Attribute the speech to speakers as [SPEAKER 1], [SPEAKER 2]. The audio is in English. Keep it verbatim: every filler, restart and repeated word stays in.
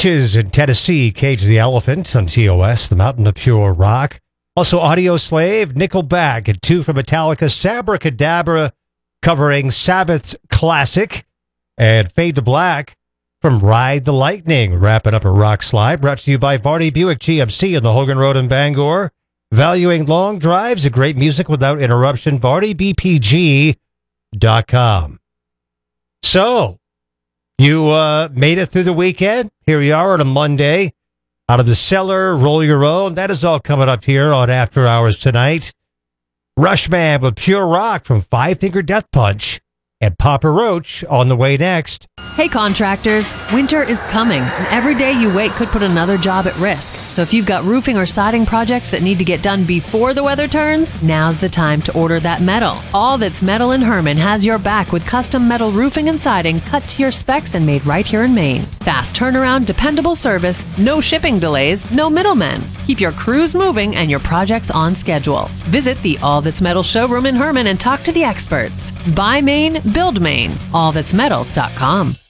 [SPEAKER 1] Peaches in Tennessee, Cage the Elephant on T O S, the Mountain of Pure Rock. Also Audio Slave, Nickelback, and two from Metallica, Sabracadabra covering Sabbath's classic, and Fade to Black from Ride the Lightning. Wrapping up a rock slide, brought to you by Varney Buick G M C in the Hogan Road in Bangor. Valuing long drives and great music without interruption, varney b p g dot com. So, you uh, made it through the weekend. Here we are on a Monday. Out of the cellar, roll your own. That is all coming up here on After Hours tonight. Rushman with Pure Rock from Five Finger Death Punch. And Papa Roach on the way next.
[SPEAKER 2] Hey contractors, winter is coming, and every day you wait could put another job at risk. So if you've got roofing or siding projects that need to get done before the weather turns, now's the time to order that metal. All That's Metal in Herman has your back with custom metal roofing and siding cut to your specs and made right here in Maine. Fast turnaround, dependable service, no shipping delays, no middlemen. Keep your crews moving and your projects on schedule. Visit the All That's Metal showroom in Herman and talk to the experts. Buy Maine, build Maine. all that's metal dot com.